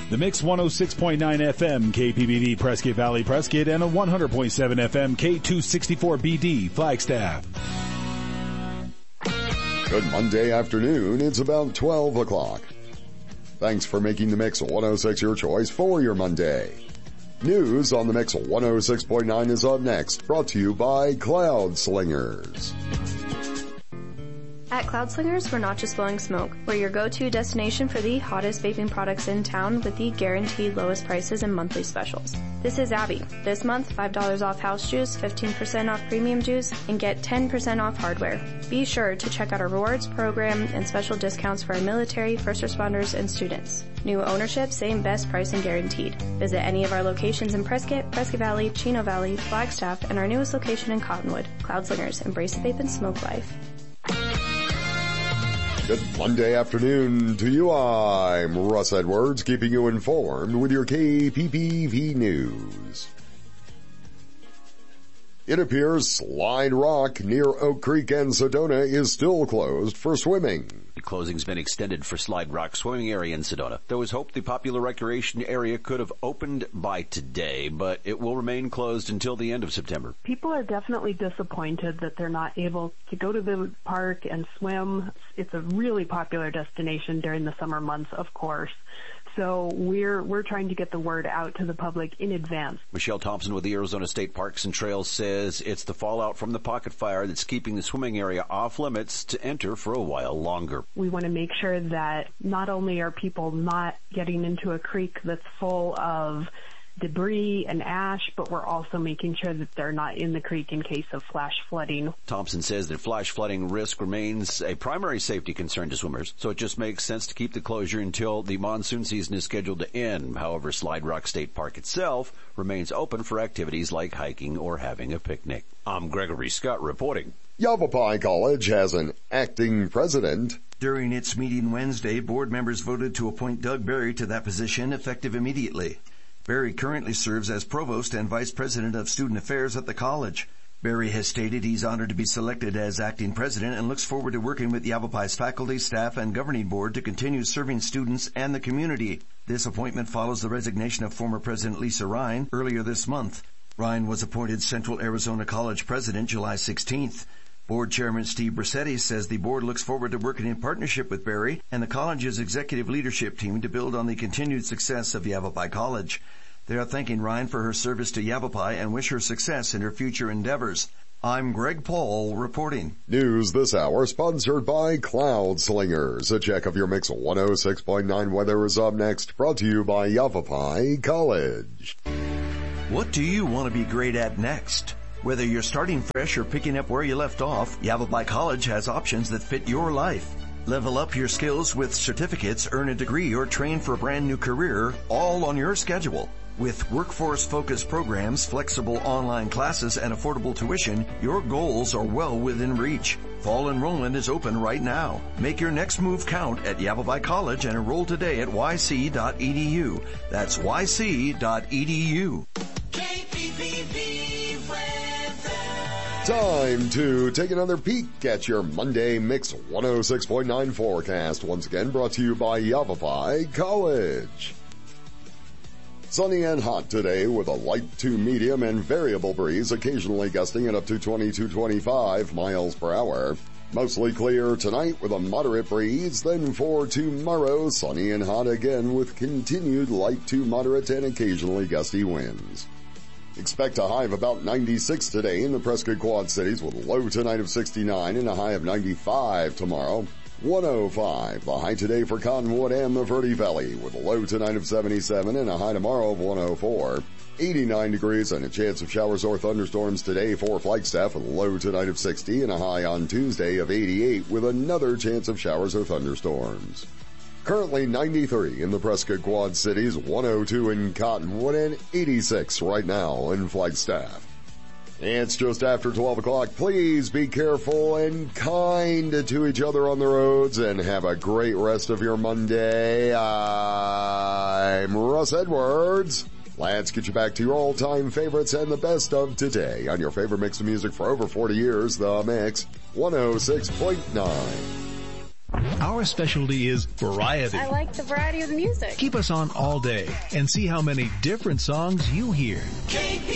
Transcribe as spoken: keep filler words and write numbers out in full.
The Mix one oh six point nine F M, K P B D, Prescott Valley, Prescott, and a one hundred point seven F M, K two sixty-four B D, Flagstaff. Good Monday afternoon. It's about twelve o'clock. Thanks for making the Mix one oh six your choice for your Monday. News on the Mix one oh six point nine is up next, brought to you by Cloud Slingers. At Cloud Slingers, we're not just blowing smoke. We're your go-to destination for the hottest vaping products in town with the guaranteed lowest prices and monthly specials. This is Abby. This month, five dollars off house juice, fifteen percent off premium juice, and get ten percent off hardware. Be sure to check out our rewards program and special discounts for our military, first responders, and students. New ownership, same best pricing guaranteed. Visit any of our locations in Prescott, Prescott Valley, Chino Valley, Flagstaff, and our newest location in Cottonwood. Cloud Slingers, embrace the vape and smoke life. Good Monday afternoon to you. I'm Russ Edwards, keeping you informed with your K P P V News. It appears Slide Rock near Oak Creek and Sedona is still closed for swimming. The closing's been extended for Slide Rock swimming area in Sedona. There was hope the popular recreation area could have opened by today, but it will remain closed until the end of September. People are definitely disappointed that they're not able to go to the park and swim. It's a really popular destination during the summer months, of course. So we're we're trying to get the word out to the public in advance. Michelle Thompson with the Arizona State Parks and Trails says it's the fallout from the pocket fire that's keeping the swimming area off limits to enter for a while longer. We want to make sure that not only are people not getting into a creek that's full of debris and ash, but we're also making sure that they're not in the creek in case of flash flooding. Thompson says that flash flooding risk remains a primary safety concern to swimmers, so it just makes sense to keep the closure until the monsoon season is scheduled to end. However, Slide Rock State Park itself remains open for activities like hiking or having a picnic. I'm Gregory Scott reporting. Yavapai College has an acting president. During its meeting Wednesday, board members voted to appoint Doug Berry to that position effective immediately. Berry currently serves as provost and vice president of student affairs at the college. Berry has stated he's honored to be selected as acting president and looks forward to working with Yavapai's faculty, staff, and governing board to continue serving students and the community. This appointment follows the resignation of former President Lisa Ryan earlier this month. Ryan was appointed Central Arizona College president July sixteenth. Board Chairman Steve Brissetti says the board looks forward to working in partnership with Berry and the college's executive leadership team to build on the continued success of Yavapai College. They are thanking Ryan for her service to Yavapai and wish her success in her future endeavors. I'm Greg Paul reporting. News this hour sponsored by Cloud Slingers. A check of your Mix one oh six point nine weather is up next, brought to you by Yavapai College. What do you want to be great at next? Whether you're starting fresh or picking up where you left off, Yavapai College has options that fit your life. Level up your skills with certificates, earn a degree, or train for a brand new career, all on your schedule. With workforce-focused programs, flexible online classes, and affordable tuition, your goals are well within reach. Fall enrollment is open right now. Make your next move count at Yavapai College and enroll today at y c dot e d u. That's y c dot e d u. K P P V weather. Time to take another peek at your Monday Mix one oh six point nine forecast. Once again, brought to you by Yavapai College. Sunny and hot today with a light to medium and variable breeze, occasionally gusting at up to twenty-two to twenty-five miles per hour. Mostly clear tonight with a moderate breeze. Then for tomorrow, sunny and hot again with continued light to moderate and occasionally gusty winds. Expect a high of about ninety-six today in the Prescott Quad Cities with a low tonight of sixty-nine and a high of ninety-five tomorrow. one oh five, the high today for Cottonwood and the Verde Valley with a low tonight of seventy-seven and a high tomorrow of one oh four. eighty-nine degrees and a chance of showers or thunderstorms today for Flagstaff with a low tonight of sixty and a high on Tuesday of eighty-eight with another chance of showers or thunderstorms. Currently ninety-three in the Prescott Quad Cities, one oh two in Cottonwood, and eighty-six right now in Flagstaff. It's just after twelve o'clock. Please be careful and kind to each other on the roads and have a great rest of your Monday. I'm Russ Edwards. Let's get you back to your all-time favorites and the best of today on your favorite mix of music for over forty years, The Mix one oh six point nine. Our specialty is variety. I like the variety of the music. Keep us on all day and see how many different songs you hear. K P